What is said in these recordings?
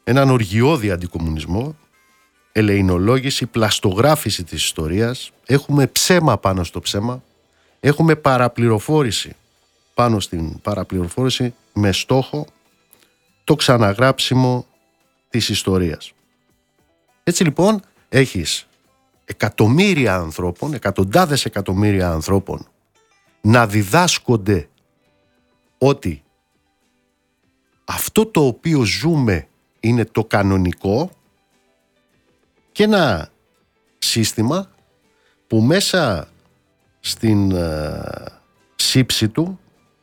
έναν οργιώδη αντικομμουνισμό, ελεηνολόγηση, πλαστογράφηση της ιστορίας, έχουμε ψέμα πάνω στο ψέμα, έχουμε παραπληροφόρηση πάνω στην παραπληροφόρηση με στόχο το ξαναγράψιμο της ιστορίας. Έτσι λοιπόν έχεις εκατομμύρια ανθρώπων, εκατοντάδες εκατομμύρια ανθρώπων να διδάσκονται ότι αυτό το οποίο ζούμε είναι το κανονικό και ένα σύστημα που μέσα στην σύψη του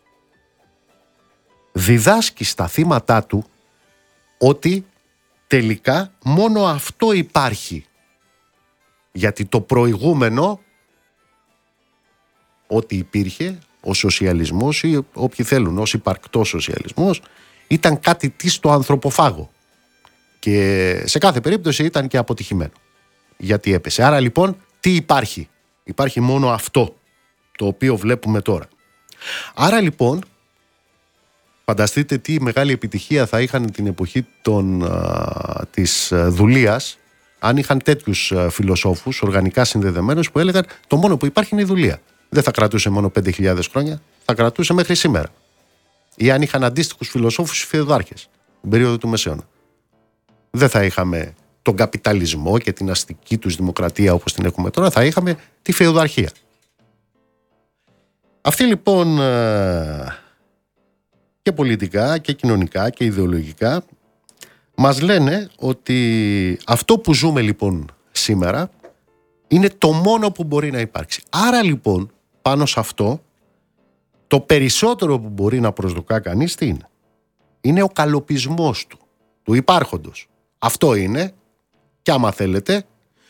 διδάσκει στα θύματά του ότι τελικά μόνο αυτό υπάρχει. Γιατί το προηγούμενο, ό,τι υπήρχε, ο σοσιαλισμός ή όποιοι θέλουν ως υπαρκτός σοσιαλισμός, ήταν κάτι τι στο ανθρωποφάγο. Και σε κάθε περίπτωση ήταν και αποτυχημένο. Γιατί έπεσε. Άρα λοιπόν τι υπάρχει? Υπάρχει μόνο αυτό το οποίο βλέπουμε τώρα. Άρα λοιπόν φανταστείτε τι μεγάλη επιτυχία θα είχαν την εποχή της δουλείας αν είχαν τέτοιους φιλοσόφους οργανικά συνδεδεμένους που έλεγαν το μόνο που υπάρχει είναι η δουλεία. Δεν θα κρατούσε μόνο 5.000 χρόνια, θα κρατούσε μέχρι σήμερα. Ή αν είχαν αντίστοιχους φιλοσόφους οι φεουδάρχες την περίοδο του Μεσαίωνα. Δεν θα είχαμε τον καπιταλισμό και την αστική τους δημοκρατία όπως την έχουμε τώρα, θα είχαμε τη φεουδαρχία. Αυτοί λοιπόν και πολιτικά και κοινωνικά και ιδεολογικά μας λένε ότι αυτό που ζούμε λοιπόν σήμερα είναι το μόνο που μπορεί να υπάρξει. Άρα λοιπόν πάνω σε αυτό το περισσότερο που μπορεί να προσδοκά κανείς τι είναι? Είναι ο καλοπισμός του υπάρχοντος. Αυτό είναι και άμα θέλετε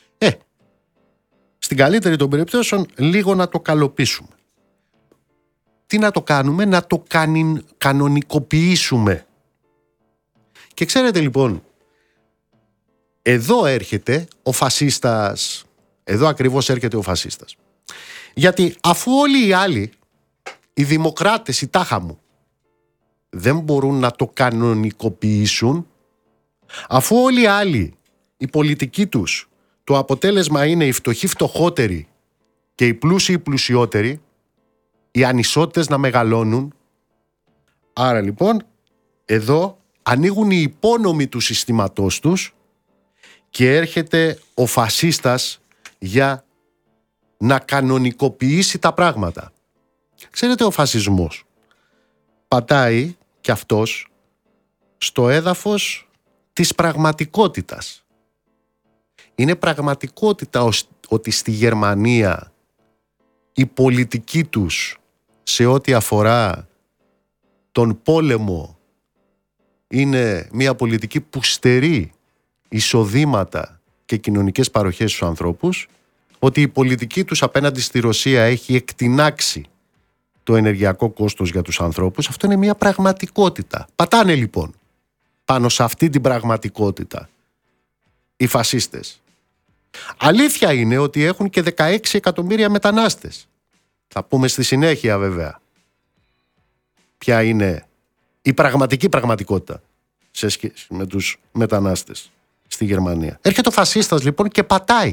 στην καλύτερη των περιπτώσεων λίγο να το καλοπίσουμε. Τι να το κάνουμε? Να το κανονικοποιήσουμε. Και ξέρετε λοιπόν, εδώ έρχεται ο φασίστας. Εδώ ακριβώς έρχεται ο φασίστας. Γιατί αφού όλοι οι άλλοι, οι δημοκράτες, οι τάχα μου, δεν μπορούν να το κανονικοποιήσουν, αφού όλοι οι άλλοι, οι πολιτικοί τους, το αποτέλεσμα είναι οι φτωχοί φτωχότεροι και οι πλούσιοι πλουσιότεροι, οι ανισότητες να μεγαλώνουν, άρα λοιπόν εδώ ανοίγουν οι υπόνομοι του συστήματός τους και έρχεται ο φασίστας για να κανονικοποιήσει τα πράγματα. Ξέρετε, ο φασισμός πατάει κι αυτός στο έδαφος της πραγματικότητας. Είναι πραγματικότητα ότι στη Γερμανία η πολιτική τους σε ό,τι αφορά τον πόλεμο είναι μια πολιτική που στερεί εισοδήματα και κοινωνικές παροχές στους ανθρώπους, ότι η πολιτική τους απέναντι στη Ρωσία έχει εκτινάξει το ενεργειακό κόστος για τους ανθρώπους. Αυτό είναι μια πραγματικότητα. Πατάνε λοιπόν πάνω σε αυτή την πραγματικότητα οι φασίστες. Αλήθεια είναι ότι έχουν και 16 εκατομμύρια μετανάστες. Θα πούμε στη συνέχεια βέβαια ποια είναι η πραγματική πραγματικότητα σε σχέση με τους μετανάστες στη Γερμανία. Έρχεται ο φασίστας λοιπόν και πατάει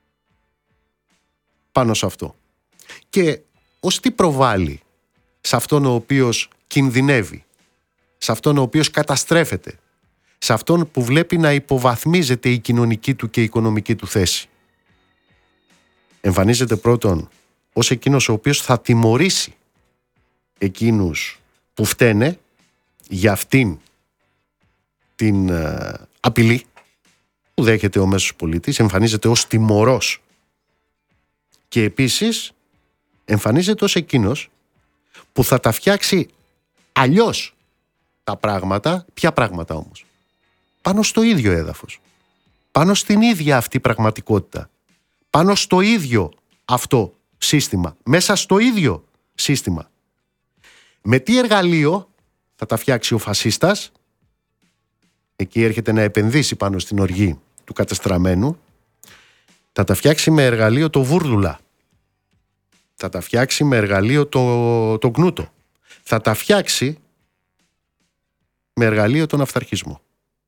πάνω σε αυτό. Και ως τι προβάλλει? Σε αυτόν ο οποίος κινδυνεύει, σε αυτόν ο οποίος καταστρέφεται, σε αυτόν που βλέπει να υποβαθμίζεται η κοινωνική του και η οικονομική του θέση. Εμφανίζεται πρώτον ως εκείνος ο οποίος θα τιμωρήσει εκείνους που φταίνε για αυτήν την απειλή που δέχεται ο μέσος πολίτης. Εμφανίζεται ως τιμωρός και επίσης εμφανίζεται ως εκείνος που θα τα φτιάξει αλλιώς τα πράγματα. Ποια πράγματα όμως? Πάνω στο ίδιο έδαφος, πάνω στην ίδια αυτή πραγματικότητα, πάνω στο ίδιο αυτό σύστημα, μέσα στο ίδιο σύστημα. Με τι εργαλείο θα τα φτιάξει ο φασίστας? Εκεί έρχεται να επενδύσει πάνω στην οργή του κατεστραμμένου. Θα τα φτιάξει με εργαλείο το βούρδουλα. Θα τα φτιάξει με εργαλείο το κνούτο. Θα τα φτιάξει με εργαλείο τον αυταρχισμό.